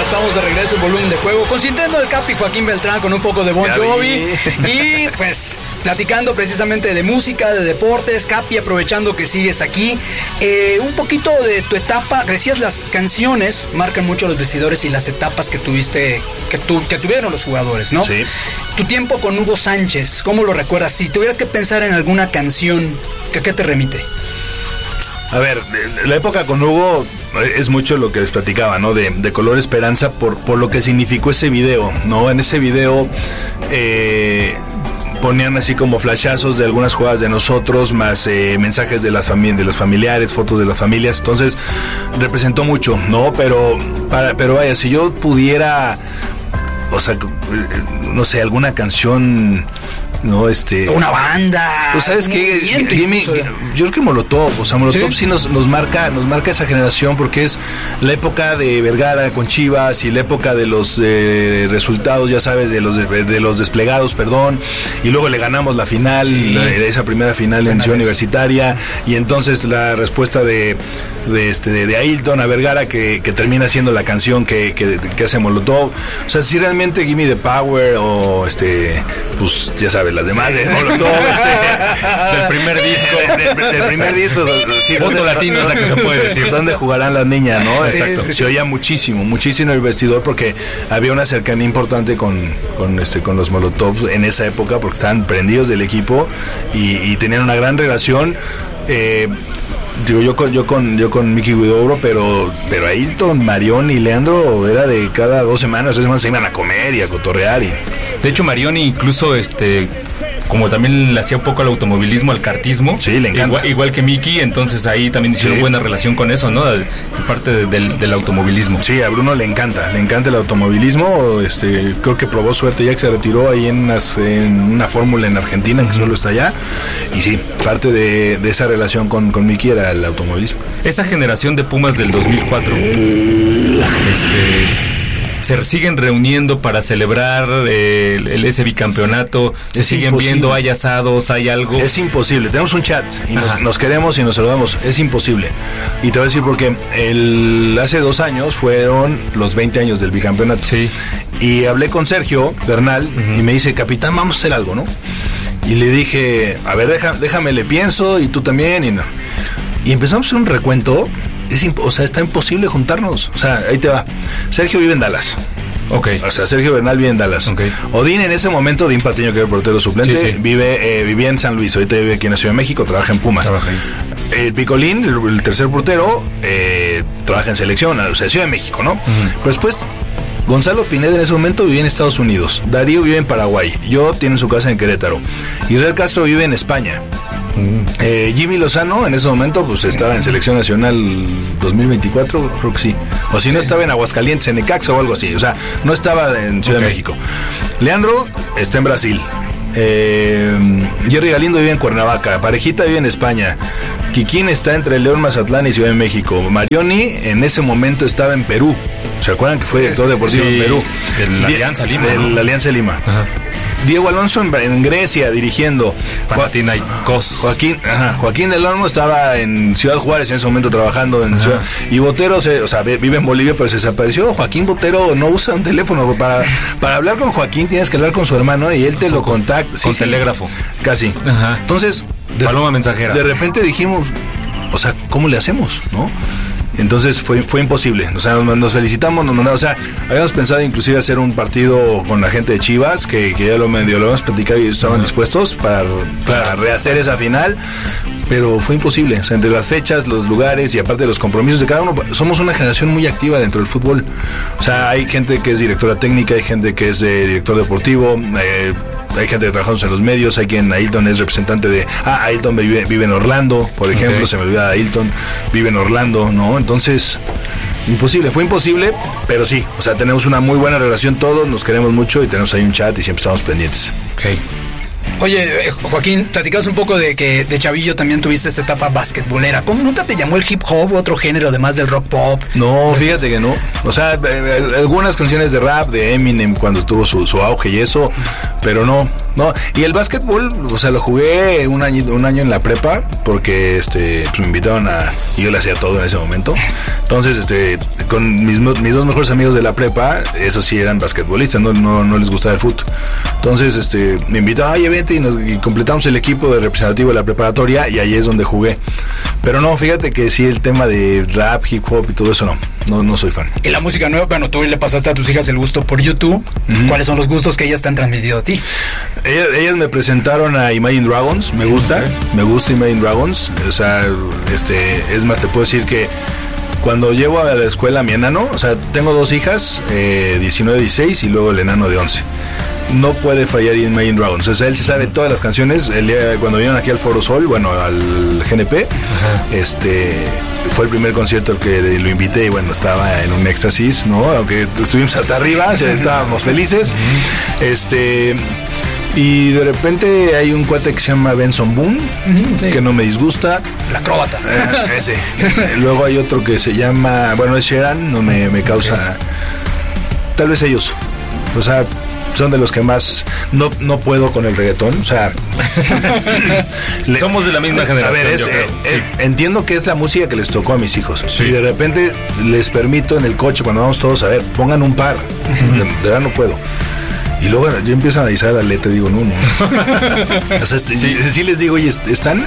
estamos de regreso en Volumen de Juego, consintiendo el Capi Joaquín Beltrán con un poco de Bon Jovi y pues platicando precisamente de música, de deportes. Capi, aprovechando que sigues aquí, un poquito de tu etapa. Decías, las canciones marcan mucho los vestidores y las etapas que tuviste, que tuvieron los jugadores, ¿no? Sí. Tu tiempo con Hugo Sánchez, ¿cómo lo recuerdas? Si tuvieras que pensar en alguna canción, ¿a qué te remite? A ver, la época con Hugo es mucho lo que les platicaba, ¿no? De Color Esperanza por lo que significó ese video, ¿no? En ese video ponían así como flashazos de algunas jugadas de nosotros, más mensajes de los familiares, fotos de las familias. Entonces representó mucho, ¿no? Pero vaya, si yo pudiera, o sea, no sé, alguna canción, no, una banda. Pues sabes que Jimmy, yo creo que Molotov, o sea, Molotov sí nos marca esa generación, porque es la época de Vergara con Chivas y la época de los resultados, ya sabes, de los desplegados, perdón, y luego le ganamos la final, esa primera final en Ciudad Universitaria, y entonces la respuesta de Ailton a Vergara que termina siendo la canción que hace Molotov. O sea, si realmente Gimme the Power o pues ya sabes, las demás de Molotov, del primer disco, sí, voto latino es la que se puede decir. ¿Dónde jugarán las niñas, no? Sí, Exacto. sí, se oía muchísimo el vestidor, porque había una cercanía importante con los Molotov en esa época, porque estaban prendidos del equipo y tenían una gran relación. Digo, yo con Mickey Huidobro, pero Ailton, Marioni y Leandro era de cada 2 semanas, 3 semanas se iban a comer y a cotorrear. De hecho, Marioni incluso como también le hacía un poco al automovilismo, al kartismo. Sí, le encanta. Igual que Mickey, entonces ahí también hicieron buena relación con eso, ¿no? Parte del automovilismo. Sí, a Bruno le encanta el automovilismo. Creo que probó suerte ya que se retiró ahí en una fórmula en Argentina, que solo está allá. Y sí, parte de esa relación con Mickey era el automovilismo. Esa generación de Pumas del 2004, se siguen reuniendo para celebrar ese bicampeonato, se siguen viendo, hay asados, hay algo. Es imposible, tenemos un chat y nos queremos y nos saludamos, es imposible. Y te voy a decir porque hace 2 años fueron los 20 años del bicampeonato. Sí. Y hablé con Sergio Bernal y me dice, capitán, vamos a hacer algo, ¿no? Y le dije, a ver, déjame, le pienso, y tú también, y empezamos a hacer un recuento. O sea, está imposible juntarnos. O sea, ahí te va. Sergio vive en Dallas. Okay. O sea, Sergio Bernal vive en Dallas. Okay. Odín en ese momento, Odín Patiño, que era el portero suplente, vivía en San Luis. Ahorita vive aquí en la Ciudad de México, trabaja en Pumas. El Picolín, el tercer portero, trabaja en selección, o sea, Ciudad de México, ¿no? Pero después, Gonzalo Pineda en ese momento vivía en Estados Unidos. Darío vive en Paraguay. Yo tiene su casa en Querétaro. Israel Castro vive en España. Jimmy Lozano en ese momento pues estaba en Selección Nacional 2024, creo que sí. O si no, estaba en Aguascalientes, en Necaxa o algo así. O sea, no estaba en Ciudad de México. Leandro está en Brasil. Jerry Galindo vive en Cuernavaca. Parejita vive en España. Kikín está entre León, Mazatlán y Ciudad de México. Marioni en ese momento estaba en Perú. ¿Se acuerdan que fue director deportivo en Perú? De la Alianza Lima. De la Alianza Lima. Ajá. Diego Alonso en Grecia dirigiendo. Joaquín del Olmo estaba en Ciudad Juárez en ese momento trabajando en Ciudad. Y Botero vive en Bolivia, pero se desapareció. Joaquín Botero no usa un teléfono. Para hablar con Joaquín tienes que hablar con su hermano y él te lo contacta. Con telégrafo. Casi. Ajá. Entonces, paloma mensajera. De repente dijimos, o sea, ¿cómo le hacemos? ¿No? Entonces fue imposible. O sea, nos felicitamos, o sea, habíamos pensado inclusive hacer un partido con la gente de Chivas, que ya lo habíamos platicado y estaban dispuestos para rehacer esa final, pero fue imposible. O sea, entre las fechas, los lugares y aparte de los compromisos de cada uno, somos una generación muy activa dentro del fútbol. O sea, hay gente que es directora técnica, hay gente que es director deportivo, hay gente que trabaja en los medios, hay quien, Ailton es representante de... Ailton vive en Orlando, por ejemplo, se me olvida, Ailton vive en Orlando, ¿no? Entonces, fue imposible, pero sí, o sea, tenemos una muy buena relación todos, nos queremos mucho y tenemos ahí un chat y siempre estamos pendientes. Ok. Oye, Joaquín, platicabas un poco de que de chavillo también tuviste esta etapa basquetbolera. ¿Cómo nunca te llamó el hip hop u otro género además del rock pop? No, fíjate que no. O sea, algunas canciones de rap de Eminem cuando tuvo su auge y eso, pero no. Y el básquetbol, o sea, lo jugué un año en la prepa porque pues me invitaron y yo le hacía todo en ese momento. Entonces, con mis dos mejores amigos de la prepa, esos sí eran basquetbolistas, no les gustaba el fútbol. Entonces, me invitaron, oye, vete, y completamos el equipo de representativo de la preparatoria y ahí es donde jugué. Pero no, fíjate que sí, el tema de rap, hip hop y todo eso no soy fan. Y la música nueva, bueno, tú le pasaste a tus hijas el gusto por YouTube. Uh-huh. ¿Cuáles son los gustos que ellas te han transmitido a ti? Ellas me presentaron a Imagine Dragons, me gusta Imagine Dragons. O sea, es más, te puedo decir que cuando llevo a la escuela a mi enano, o sea, tengo 2 hijas, 19, 16 y luego el enano de 11. No puede fallar Imagine Dragons. O sea, él se sabe todas las canciones. Cuando vinieron aquí al Foro Sol, bueno, al GNP, fue el primer concierto al que lo invité y bueno, estaba en un éxtasis, ¿no? Aunque estuvimos hasta arriba, o sea, estábamos felices. Y de repente hay un cuate que se llama Benson Boone, sí, que no me disgusta. El acróbata. Ese. Luego hay otro que se llama, bueno, es Sheeran, no me causa. Tal vez ellos. O sea, son de los que más no puedo con el reggaetón, o sea, somos de la misma generación. A ver, entiendo que es la música que les tocó a mis hijos. Sí. Y de repente les permito en el coche cuando vamos todos a ver, pongan un par. De verdad no puedo. Y luego yo empiezo a analizar la letra y digo, no. O sea, sí les digo, oye, están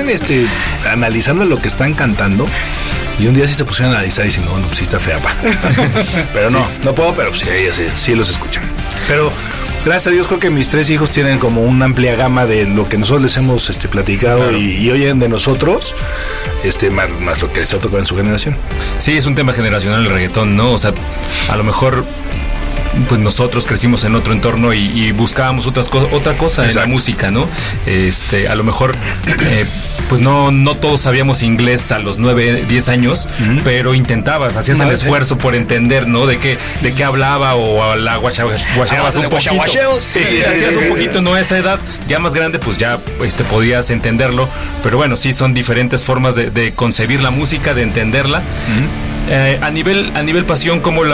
analizando lo que están cantando. Y un día sí se pusieron a analizar y dicen, no, pues sí está fea, pa. Pero sí. no puedo, pero sí, ellos sí los escuchan. Pero gracias a Dios creo que mis 3 hijos tienen como una amplia gama de lo que nosotros les hemos platicado, claro, y oyen de nosotros, más lo que les ha tocado en su generación. Sí, es un tema generacional el reggaetón, ¿no? O sea, a lo mejor pues nosotros crecimos en otro entorno y buscábamos otra cosa. Exacto. En la música, ¿no? A lo mejor pues no todos sabíamos inglés a los 9, 10 años, pero hacías el esfuerzo por entender, ¿no? De qué hablaba, o la guacheabas un poquito. Sí, hacías un poquito, ¿no? A esa edad, ya más grande, pues ya podías entenderlo, pero bueno, sí, son diferentes formas de concebir la música, de entenderla. A nivel pasión, ¿cómo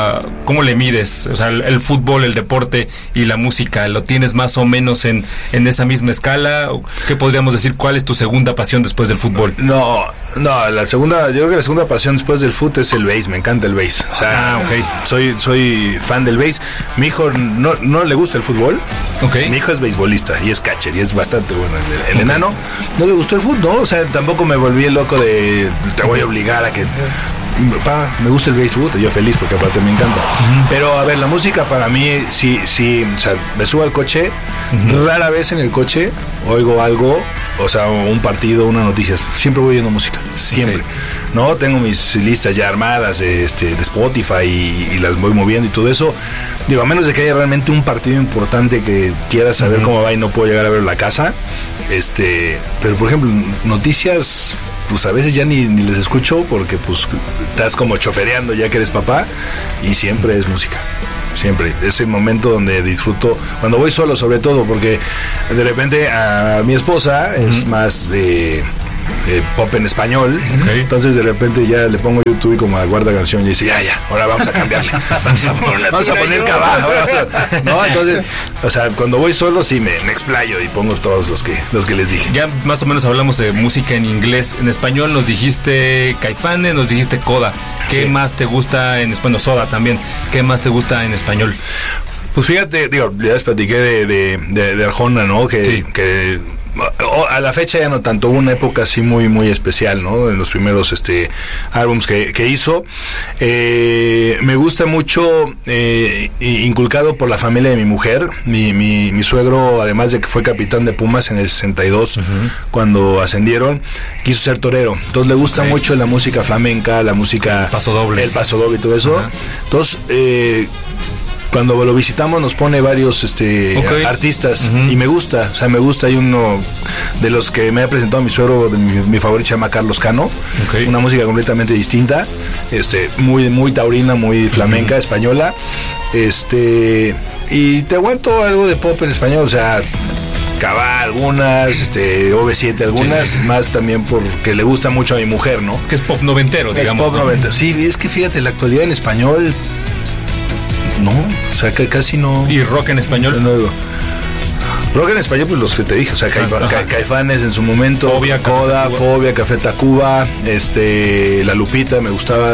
le mides? O sea, el fútbol, el deporte y la música, ¿lo tienes más o menos en esa misma escala? ¿Qué podríamos decir? ¿Cuál es tu segunda pasión después del fútbol? No, yo creo que la segunda pasión después del fútbol es el bass, me encanta el bass. O sea, okay, soy fan del bass. Mi hijo no le gusta el fútbol. Okay. Mi hijo es beisbolista y es catcher y es bastante bueno. El enano no le gustó el fútbol, ¿no? O sea, tampoco me volví el loco de te voy a obligar a que... Papá, me gusta el béisbol, yo feliz porque aparte me encanta. Pero a ver, la música para mí sí, o sea, me subo al coche, rara vez en el coche oigo algo, o sea, un partido, una noticia, siempre voy oyendo música, siempre. Okay. No, tengo mis listas ya armadas de Spotify y las voy moviendo y todo eso. Digo, a menos de que haya realmente un partido importante que quieras saber cómo va y no puedo llegar a ver la casa, pero por ejemplo, noticias, pues a veces ya ni les escucho porque pues estás como chofereando ya que eres papá, y siempre es música. Siempre, es el momento donde disfruto, cuando voy solo sobre todo, porque de repente a mi esposa es más de pop en español, entonces de repente ya le pongo YouTube y como a guarda canción y dice, ya, ahora vamos a cambiarle, vamos a poner caballo, ¿no? Entonces, o sea, cuando voy solo sí me explayo y pongo todos los que les dije. Ya más o menos hablamos de música en inglés. En español nos dijiste Caifanes, nos dijiste Coda. ¿Qué más te gusta en español? Soda también. ¿Qué más te gusta en español? Pues fíjate, ya les platiqué de Arjona, ¿no? Que a la fecha ya no tanto, hubo una época así muy muy especial, ¿no? En los primeros álbums que hizo. Me gusta mucho, inculcado por la familia de mi mujer. Mi suegro, además de que fue capitán de Pumas en el 62, cuando ascendieron, quiso ser torero. Entonces le gusta mucho la música flamenca, la música... El paso doble y todo eso. Entonces, cuando lo visitamos nos pone varios artistas y me gusta, hay uno de los que me ha presentado mi suegro, mi favorito, se llama Carlos Cano, una música completamente distinta, muy muy taurina, muy flamenca, española, y te aguanto algo de pop en español, o sea, Cabá algunas, OV7 algunas, sí. Más también porque le gusta mucho a mi mujer, ¿no? Que es pop noventero, digamos. Es pop noventero. Sí, es que fíjate, la actualidad en español, no, o sea, que casi no. ¿Y rock en español? No digo. Rock en español, pues los que te dije, o sea, Caifanes en su momento, Fobia, Coda, Fobia, Café Tacuba, La Lupita me gustaba,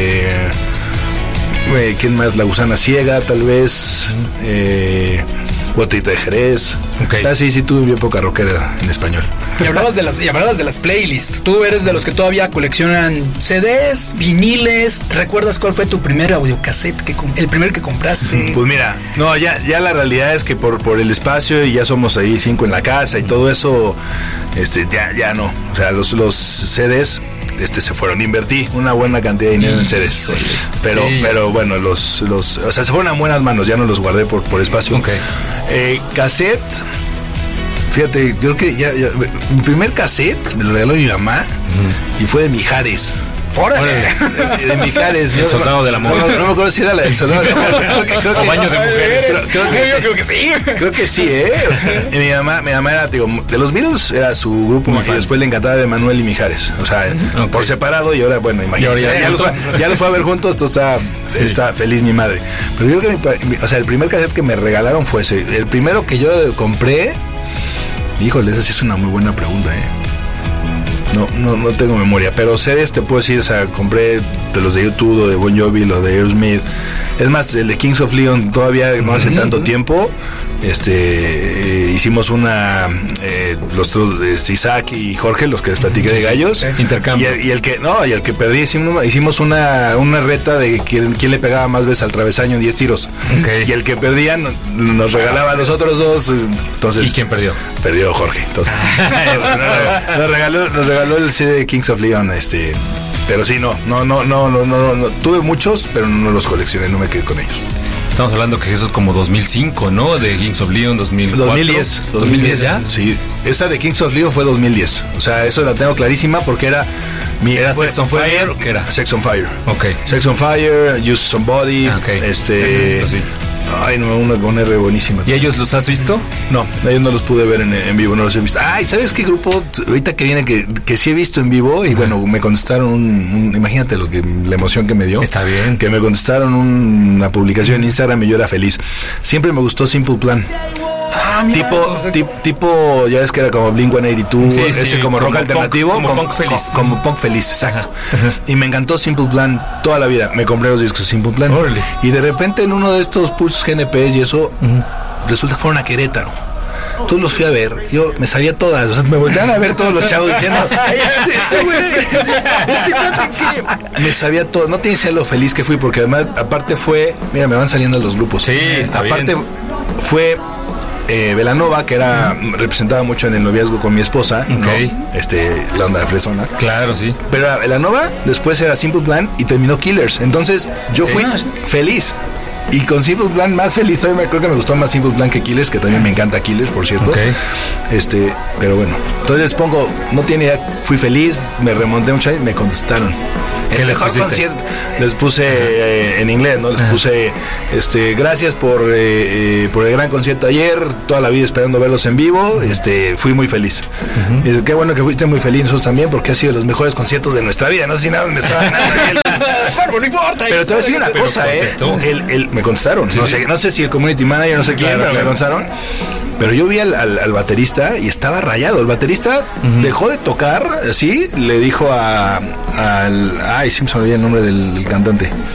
¿quién más? La Gusana Ciega, tal vez, Botita de Jerez. Okay. Sí, tuve mi época rockera en español. Y hablabas de las playlists. Tú eres de los que todavía coleccionan CDs, viniles. ¿Recuerdas cuál fue tu primer audiocassette, el primer que compraste? Pues mira, no, ya la realidad es que por el espacio y ya somos ahí 5 en la casa y todo eso, ya no. O sea, los CDs se fueron. Invertí una buena cantidad de dinero en CDs. Pero bueno, o sea, se fueron a buenas manos, ya no los guardé por espacio. Okay. Cassette, fíjate, yo creo que mi primer cassette me lo regaló mi mamá y fue de Mijares. ¡Órale! De Mijares. El soldado del amor. No me acuerdo si era la del soldado del amor. O baño de mujeres. Creo que sí. Creo que sí, Y mi mamá era, de los Beatles era su grupo y después le encantaba de Manuel y Mijares. O sea, por separado y ahora, bueno, imagínate. Ya los fue a ver juntos, está feliz mi madre. Pero yo creo que el primer cassette que me regalaron fue ese. El primero que yo compré, híjole, esa sí es una muy buena pregunta, No tengo memoria, pero CDs te puedo decir, o sea, compré de los de YouTube, de Bon Jovi, los de Aerosmith. Es más, el de Kings of Leon todavía no hace tanto tiempo. Hicimos una, Isaac y Jorge, los que les platiqué de gallos. Intercambio. Y el que perdí, hicimos una reta de quién le pegaba más veces al travesaño en 10 tiros. Okay. Y el que perdía nos regalaba a los otros dos. Entonces, ¿y quién perdió? Perdió Jorge. Entonces, nos regaló el CD de Kings of Leon, pero sí, no, tuve muchos, pero no los coleccioné, no me quedé con ellos. Estamos hablando que eso es como 2005, ¿no? De Kings of Leon, 2004. 2010 ya. Sí, esa de Kings of Leon fue 2010. O sea, eso la tengo clarísima porque era ¿Era Sex on Fire o qué era? Sex on Fire. Okay. Sex on Fire, Use Somebody. Okay. Sí. Ay, no, una R buenísima. ¿Y ellos los has visto? No, ellos no los pude ver en vivo, no los he visto. Ay, ¿sabes qué grupo ahorita que viene que sí he visto en vivo? Y bueno, me contestaron imagínate la emoción que me dio. Está bien. Que me contestaron una publicación en Instagram y yo era feliz. Siempre me gustó Simple Plan. Tipo, ya ves que era como Blink-182, como rock alternativo, como punk feliz. Como punk feliz, exacto. Y me encantó Simple Plan toda la vida. Me compré los discos de Simple Plan. Órale. Y de repente en uno de estos pulsos GNPs y eso, resulta que fueron a Querétaro. Entonces los fui a ver, yo me sabía todas, o sea, me volteaban a ver todos los chavos diciendo, que me sabía todo, no tienes idea lo feliz que fui, porque además, aparte fue, mira, me van saliendo los grupos. Sí, está aparte bien. Fue Belanova, que representaba mucho en el noviazgo con mi esposa, okay. ¿No? La onda de fresona. Claro, sí. Pero era Belanova, después era Simple Plan y terminó Killers. Entonces yo fui feliz. Y con Simple Plan más feliz. Creo que me gustó más Simple Plan que Killers, que también me encanta Killers, por cierto. Okay. Pero bueno. Entonces no tiene idea, fui feliz, me remonté mucho y me contestaron. ¿Qué les pusiste? Les puse en inglés, ¿no? Les puse gracias por el gran concierto ayer, toda la vida esperando verlos en vivo, fui muy feliz. Qué bueno que fuiste muy feliz, nosotros también, porque ha sido de los mejores conciertos de nuestra vida. No sé si nada me estaba no importa. Pero te voy a decir una cosa, me contestaron. No sé si el community manager, no sé quién, pero me contestaron. Pero yo vi al baterista y estaba rayado. El baterista dejó de tocar, así, le dijo ay, sí me olvidó el nombre del cantante.